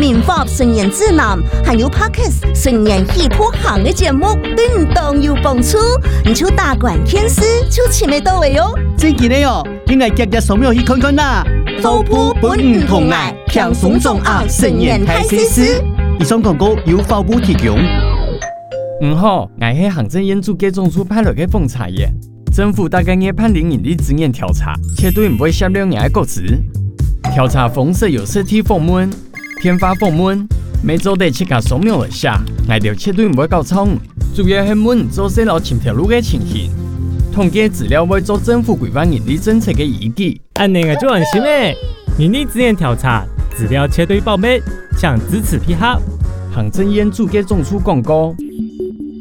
民法成年指南，还有 Podcast 成年喜欢行的节目，对你当有帮助。你就大管天师，就前面到位哟。 真嘅嘞哦，应该夹夹扫描去看看啦。 福普本唔同爱，轻松重压成年开始时。 以上广告由福普提供。 我是行政院主计总处派来的奉查员。政府大概也判零盈利资源调查，绝对唔会泄露人的个资。调查方式有实体访问、电话访问，每周得切卡扫描一下，我哋绝对唔会搞错。主要係問做細路前條路嘅情形，統計資料會做政府規範盈利政策嘅依據。 按你個就安心誒，盈利資源調查資料絕對保密，向支持配合。 行政院主計總處廣告。